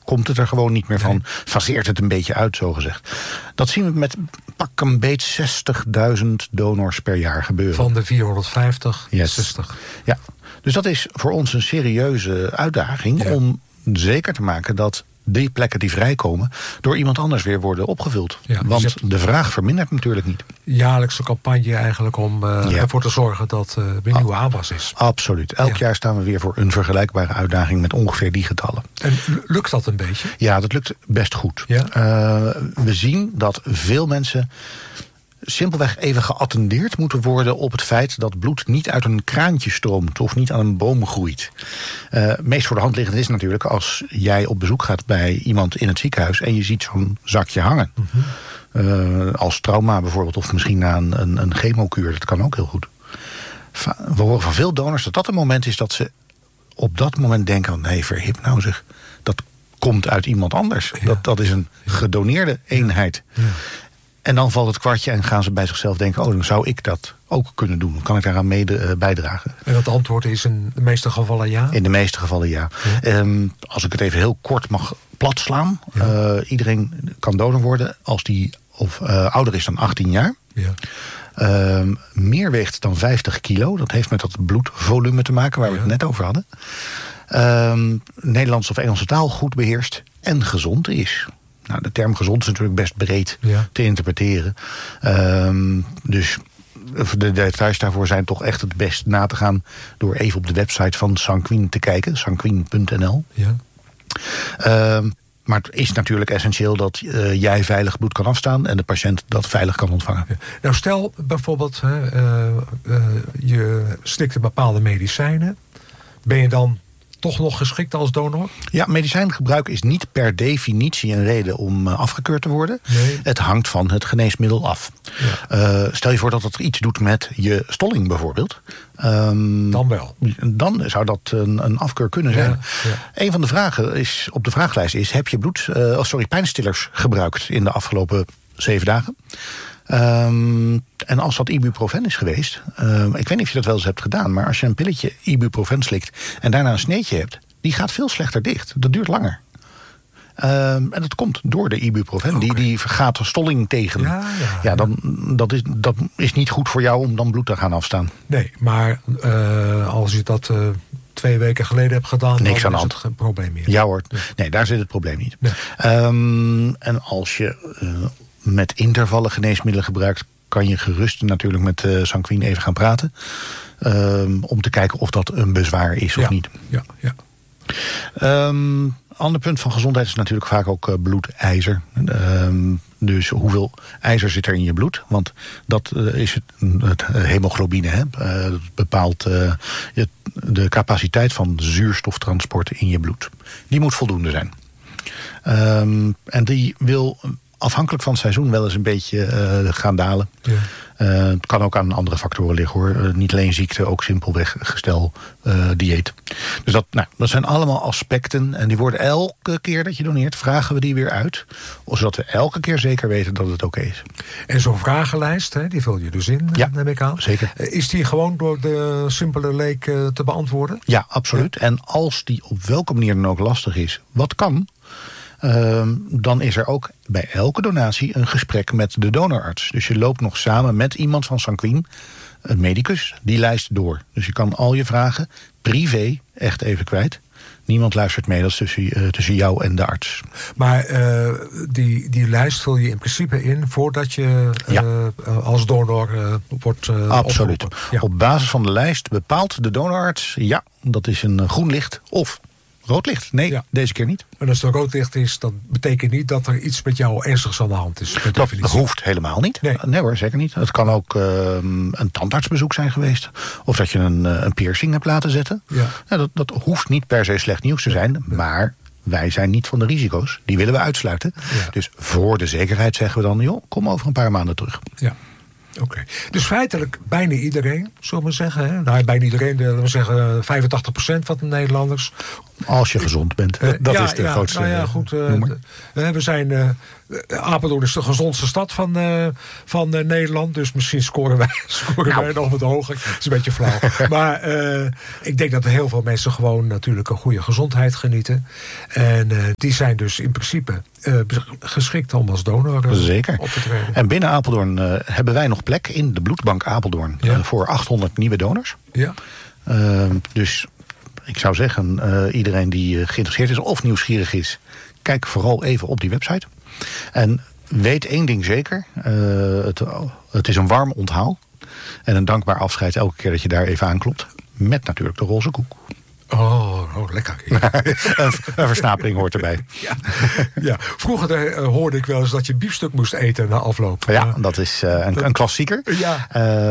komt het er gewoon niet meer van. Faseert het een beetje uit, zogezegd. Dat zien we met pak een beet 60.000 donors per jaar gebeuren. Van de 450, 60. Ja, dus dat is voor ons een serieuze uitdaging om zeker te maken dat die plekken die vrijkomen door iemand anders weer worden opgevuld. Ja, want dus de vraag vermindert natuurlijk niet. Jaarlijkse campagne eigenlijk om ervoor te zorgen dat er nieuwe aanwas is. Absoluut. Elk jaar staan we weer voor een vergelijkbare uitdaging met ongeveer die getallen. En lukt dat een beetje? Ja, dat lukt best goed. Ja? We zien dat veel mensen simpelweg even geattendeerd moeten worden op het feit dat bloed niet uit een kraantje stroomt of niet aan een boom groeit. Meest voor de hand liggend is natuurlijk als jij op bezoek gaat bij iemand in het ziekenhuis en je ziet zo'n zakje hangen. Als trauma bijvoorbeeld, of misschien na een chemokuur, dat kan ook heel goed. We horen van veel donors dat dat een moment is dat ze op dat moment denken, nee, verhip nou zeg, dat komt uit iemand anders. Ja. Dat is een gedoneerde eenheid. Ja. En dan valt het kwartje en gaan ze bij zichzelf denken, dan zou ik dat ook kunnen doen. Kan ik daaraan bijdragen? En dat antwoord is in de meeste gevallen ja? In de meeste gevallen ja. Als ik het even heel kort mag platslaan. Ja. Iedereen kan donor worden als die ouder is dan 18 jaar. Ja. Meer weegt dan 50 kilo. Dat heeft met dat bloedvolume te maken waar we het net over hadden. Nederlands of Engelse taal goed beheerst en gezond is. Nou, de term gezond is natuurlijk best breed te interpreteren. Dus de details daarvoor zijn toch echt het best na te gaan door even op de website van Sanquin te kijken, sanquin.nl. Ja. Maar het is natuurlijk essentieel dat jij veilig bloed kan afstaan en de patiënt dat veilig kan ontvangen. Ja. Nou, stel bijvoorbeeld, je slikt een bepaalde medicijnen. Ben je dan toch nog geschikt als donor? Ja, medicijngebruik is niet per definitie een reden om afgekeurd te worden. Nee. Het hangt van het geneesmiddel af. Ja. Stel je voor dat het iets doet met je stolling bijvoorbeeld. Dan wel. Dan zou dat een afkeur kunnen zijn. Ja, ja. Een van de vragen op de vragenlijst is, heb je pijnstillers gebruikt in de afgelopen 7 dagen? En als dat ibuprofen is geweest, ik weet niet of je dat wel eens hebt gedaan, maar als je een pilletje ibuprofen slikt en daarna een sneetje hebt, die gaat veel slechter dicht. Dat duurt langer. En dat komt door de ibuprofen. Okay. Die gaat stolling tegen. Dat is niet goed voor jou om dan bloed te gaan afstaan. Nee, maar als je dat 2 weken geleden hebt gedaan, niks dan aan is het geen probleem meer. Ja hoor, nee, daar zit het probleem niet. Nee. En als je met intervallen geneesmiddelen gebruikt, kan je gerust natuurlijk met Sanquin even gaan praten. Om te kijken of dat een bezwaar is of niet. Ja, ja. Ander punt van gezondheid is natuurlijk vaak ook bloedijzer. Dus hoeveel ijzer zit er in je bloed? Want dat is het hemoglobine. Hè? Dat bepaalt de capaciteit van zuurstoftransport in je bloed. Die moet voldoende zijn. En die wil afhankelijk van het seizoen wel eens een beetje gaan dalen. Ja. Het kan ook aan andere factoren liggen hoor. Niet alleen ziekte, ook simpelweg gestel, dieet. Dus dat zijn allemaal aspecten. En die worden elke keer dat je doneert, vragen we die weer uit. Zodat we elke keer zeker weten dat het oké is. En zo'n vragenlijst, die vul je dus in, neem ik aan. Zeker. Is die gewoon door de simpele leek te beantwoorden? Ja, absoluut. Ja. En als die op welke manier dan ook lastig is, wat kan, dan is er ook bij elke donatie een gesprek met de donorarts. Dus je loopt nog samen met iemand van Sanquin, een medicus, die lijst door. Dus je kan al je vragen privé echt even kwijt. Niemand luistert mee, dat is tussen jou en de arts. Maar die lijst vul je in principe in voordat je als donor wordt absoluut. Ja. Op basis van de lijst bepaalt de donorarts, ja, dat is een groen licht of rood licht. Nee, deze keer niet. En als het rood licht is, dat betekent niet dat er iets met jou ernstigs aan de hand is. Dat hoeft helemaal niet. Nee hoor, zeker niet. Het kan ook een tandartsbezoek zijn geweest. Of dat je een piercing hebt laten zetten. Ja. Dat hoeft niet per se slecht nieuws te zijn. Maar wij zijn niet van de risico's. Die willen we uitsluiten. Ja. Dus voor de zekerheid zeggen we dan, joh, kom over een paar maanden terug. Ja. Oké. Dus feitelijk bijna iedereen, zullen we zeggen. Hè? Nou, bijna iedereen, laten we zeggen 85% van de Nederlanders. Als je gezond bent. Dat is de grootste noemer. We zijn... Apeldoorn is de gezondste stad van Nederland. Dus misschien scoren wij nog wat hoger. Dat is een beetje flauw. Maar ik denk dat heel veel mensen gewoon natuurlijk een goede gezondheid genieten. En die zijn dus in principe geschikt om als donor Zeker. Op te treden. En binnen Apeldoorn hebben wij nog plek in de bloedbank Apeldoorn. Voor 800 nieuwe donors. Ja. Dus ik zou zeggen, iedereen die geïnteresseerd is of nieuwsgierig is, kijk vooral even op die website. En weet één ding zeker, het is een warm onthaal. En een dankbaar afscheid elke keer dat je daar even aanklopt. Met natuurlijk de roze koek. Oh, lekker. Een versnapering hoort erbij. Ja. Vroeger hoorde ik wel eens dat je biefstuk moest eten na afloop. Ja, dat is een klassieker. Ja.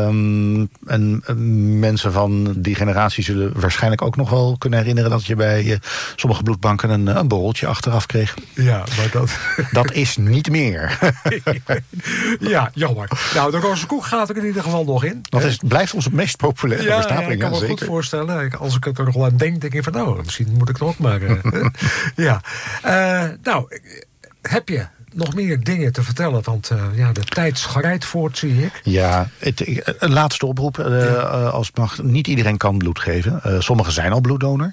En mensen van die generatie zullen waarschijnlijk ook nog wel kunnen herinneren dat je bij sommige bloedbanken een borreltje achteraf kreeg. Ja, maar dat is niet meer. Ja, jammer. Nou, de roze koek gaat er in ieder geval nog in. Dat blijft ons het meest populaire versnapering. Ja, ik kan me goed voorstellen. Als ik het er nog wel aan denk ik van, misschien moet ik het ook maar. Ja. Nou, heb je nog meer dingen te vertellen? Want de tijd schrijdt voort, zie ik. Ja, een laatste oproep. Als het mag, niet iedereen kan bloed geven. Sommigen zijn al bloeddonor.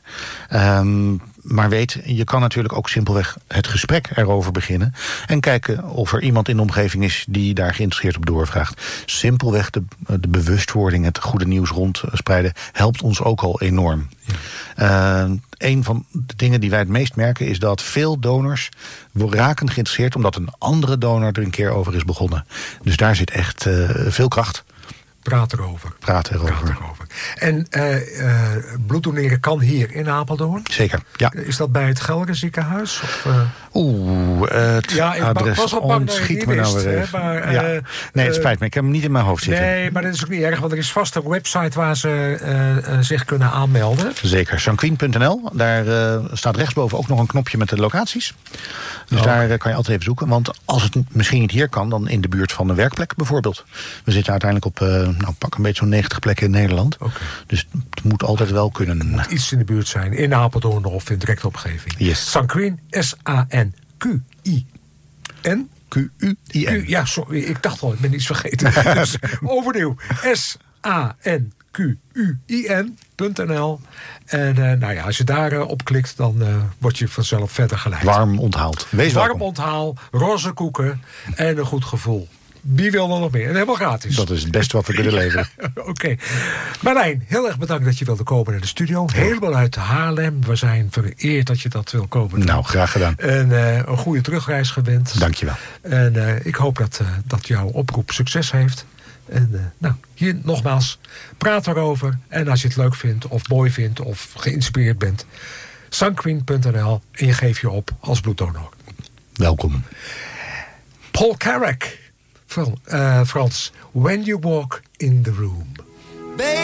Maar weet, je kan natuurlijk ook simpelweg het gesprek erover beginnen. En kijken of er iemand in de omgeving is die daar geïnteresseerd op doorvraagt. Simpelweg de bewustwording, het goede nieuws rondspreiden, helpt ons ook al enorm. Ja. Een van de dingen die wij het meest merken is dat veel donors raken geïnteresseerd omdat een andere donor er een keer over is begonnen. Dus daar zit echt veel kracht. Praat erover. En bloed doneren kan hier in Apeldoorn? Zeker, ja. Is dat bij het Gelre ziekenhuis? Of, het adres was al bang dat je niet wist. Nee, het spijt me. Ik heb hem niet in mijn hoofd zitten. Nee, maar dat is ook niet erg, want er is vast een website waar ze zich kunnen aanmelden. Zeker, sanquin.nl. Daar staat rechtsboven ook nog een knopje met de locaties. Dus daar kan je altijd even zoeken. Want als het misschien niet hier kan, dan in de buurt van een werkplek bijvoorbeeld. We zitten uiteindelijk op pak een beetje zo'n 90 plekken in Nederland. Okay. Dus het moet altijd wel kunnen. Het moet iets in de buurt zijn. In Apeldoorn of in directe omgeving. Yes. Sanquin, S-A-N-Q-I-N. Q-U-I-N. Ja, sorry, ik dacht al, ik ben iets vergeten. Dus overnieuw. S-A-N-Q-U-I-N.nl. En als je daar op klikt, dan word je vanzelf verder geleid. Warm onthaald. Wees warm welkom. onthaal, roze koeken en een goed gevoel. Wie wil er nog meer? En helemaal gratis. Dat is het beste wat we kunnen leveren. Oké. Marlijn, heel erg bedankt dat je wilde komen naar de studio. Helemaal uit Haarlem. We zijn vereerd dat je dat wil komen doen. Nou, graag gedaan. En een goede terugreis gewend. Dankjewel. En ik hoop dat jouw oproep succes heeft. En hier nogmaals, praat erover. En als je het leuk vindt, of mooi vindt, of geïnspireerd bent, sanquin.nl en je geeft je op als bloeddonor. Welkom. Paul Carrack. Frans, When You Walk in the Room.